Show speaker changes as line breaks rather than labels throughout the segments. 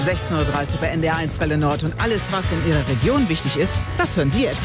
16:30 Uhr bei NDR1 Welle Nord. Und alles, was in Ihrer Region wichtig ist, das hören Sie jetzt.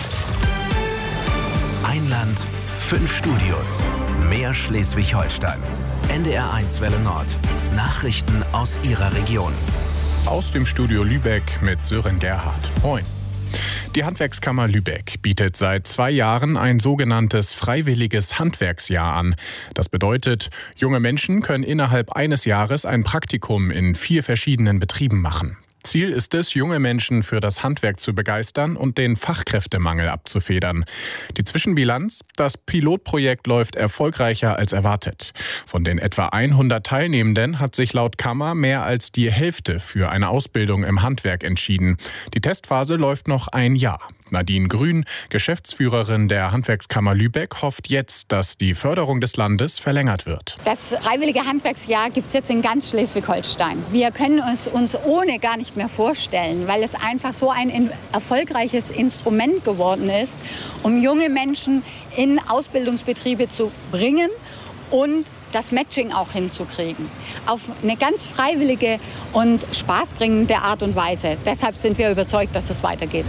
Ein Land, 5 Studios. Mehr Schleswig-Holstein. NDR1 Welle Nord. Nachrichten aus Ihrer Region.
Aus dem Studio Lübeck mit Sören Gerhardt. Moin. Die Handwerkskammer Lübeck bietet seit 2 Jahren ein sogenanntes freiwilliges Handwerksjahr an. Das bedeutet, junge Menschen können innerhalb eines Jahres ein Praktikum in 4 verschiedenen Betrieben machen. Ziel ist es, junge Menschen für das Handwerk zu begeistern und den Fachkräftemangel abzufedern. Die Zwischenbilanz: Das Pilotprojekt läuft erfolgreicher als erwartet. Von den etwa 100 Teilnehmenden hat sich laut Kammer mehr als die Hälfte für eine Ausbildung im Handwerk entschieden. Die Testphase läuft noch ein Jahr. Nadine Grün, Geschäftsführerin der Handwerkskammer Lübeck, hofft jetzt, dass die Förderung des Landes verlängert wird.
Das freiwillige Handwerksjahr gibt es jetzt in ganz Schleswig-Holstein. Wir können es uns ohne gar nicht mehr vorstellen, weil es einfach so ein erfolgreiches Instrument geworden ist, um junge Menschen in Ausbildungsbetriebe zu bringen und das Matching auch hinzukriegen. Auf eine ganz freiwillige und spaßbringende Art und Weise. Deshalb sind wir überzeugt, dass es weitergeht.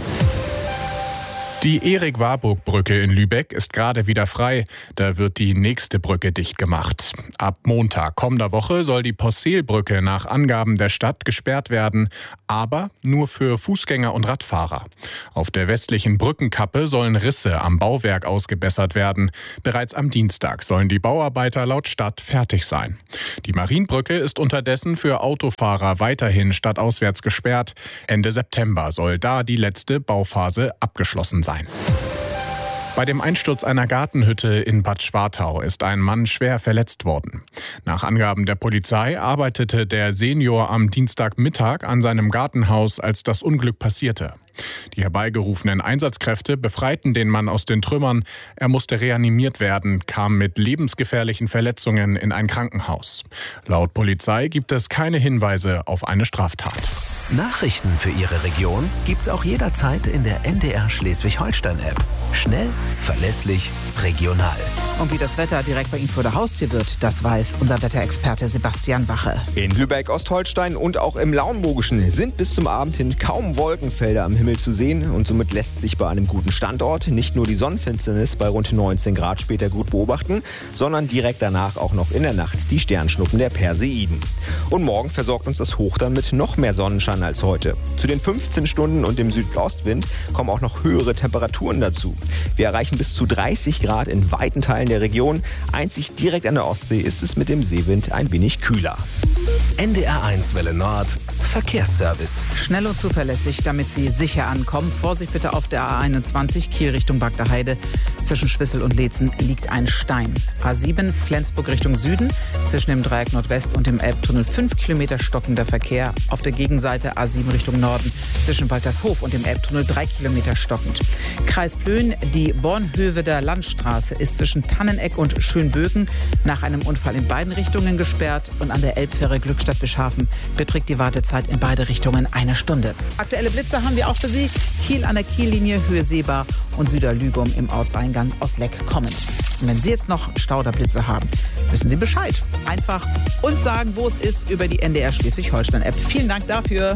Die Erik-Warburg-Brücke in Lübeck ist gerade wieder frei. Da wird die nächste Brücke dicht gemacht. Ab Montag kommender Woche soll die Possehlbrücke nach Angaben der Stadt gesperrt werden, aber nur für Fußgänger und Radfahrer. Auf der westlichen Brückenkappe sollen Risse am Bauwerk ausgebessert werden. Bereits am Dienstag sollen die Bauarbeiter laut Stadt fertig sein. Die Marienbrücke ist unterdessen für Autofahrer weiterhin stadtauswärts gesperrt. Ende September soll da die letzte Bauphase abgeschlossen sein. Bei dem Einsturz einer Gartenhütte in Bad Schwartau ist ein Mann schwer verletzt worden. Nach Angaben der Polizei arbeitete der Senior am Dienstagmittag an seinem Gartenhaus, als das Unglück passierte. Die herbeigerufenen Einsatzkräfte befreiten den Mann aus den Trümmern. Er musste reanimiert werden, kam mit lebensgefährlichen Verletzungen in ein Krankenhaus. Laut Polizei gibt es keine Hinweise auf eine Straftat.
Nachrichten für Ihre Region gibt's auch jederzeit in der NDR Schleswig-Holstein-App. Schnell, verlässlich, regional.
Und wie das Wetter direkt bei Ihnen vor der Haustür wird, das weiß unser Wetterexperte Sebastian Wache.
In Lübeck-Ostholstein und auch im Lauenburgischen sind bis zum Abend hin kaum Wolkenfelder am Himmel zu sehen. Und somit lässt sich bei einem guten Standort nicht nur die Sonnenfinsternis bei rund 19 Grad später gut beobachten, sondern direkt danach auch noch in der Nacht die Sternschnuppen der Perseiden. Und morgen versorgt uns das Hoch dann mit noch mehr Sonnenschein als heute. Zu den 15 Stunden und dem Südostwind kommen auch noch höhere Temperaturen dazu. Wir erreichen bis zu 30 Grad in weiten Teilen der Region. Einzig direkt an der Ostsee ist es mit dem Seewind ein wenig kühler.
NDR1 Welle Nord. Verkehrsservice.
Schnell und zuverlässig, damit Sie sicher ankommen. Vorsicht bitte auf der A21 Kiel Richtung Bagdaheide. Zwischen Schwissel und Leetzen liegt ein Stein. A7 Flensburg Richtung Süden. Zwischen dem Dreieck Nordwest und dem Elbtunnel 5 Kilometer stockender Verkehr. Auf der Gegenseite A7 Richtung Norden. Zwischen Waltershof und dem Elbtunnel 3 Kilometer stockend. Kreis Plön, die Bornhöveder Landstraße ist zwischen Tanneneck und Schönböken nach einem Unfall in beiden Richtungen gesperrt. Und an der Elbfähre Glückstadt-Bischhafen beträgt die Wartezeit in beide Richtungen 1 Stunde. Aktuelle Blitze haben wir auch für Sie. Kiel an der Kiellinie, Höhe Seebar und Süderlügum im Ortseingang Osleck kommend. Und wenn Sie jetzt noch Stauderblitze haben, wissen Sie Bescheid. Einfach uns sagen, wo es ist, über die NDR Schleswig-Holstein-App. Vielen Dank dafür.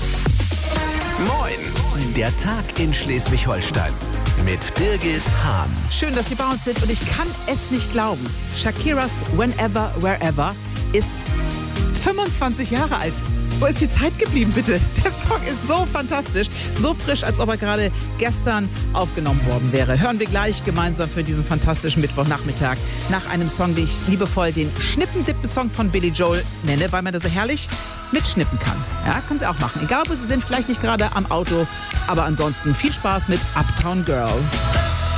Moin, der Tag in Schleswig-Holstein mit Birgit Hahn.
Schön, dass Sie bei uns sind und ich kann es nicht glauben. Shakiras Whenever, Wherever ist 25 Jahre alt. Wo ist die Zeit geblieben, bitte? Der Song ist so fantastisch, so frisch, als ob er gerade gestern aufgenommen worden wäre. Hören wir gleich gemeinsam für diesen fantastischen Mittwochnachmittag nach einem Song, den ich liebevoll den Schnippendippen-Song von Billy Joel nenne, weil man da so herrlich mitschnippen kann. Ja, können Sie auch machen. Egal, wo Sie sind, vielleicht nicht gerade am Auto, aber ansonsten viel Spaß mit Uptown Girl.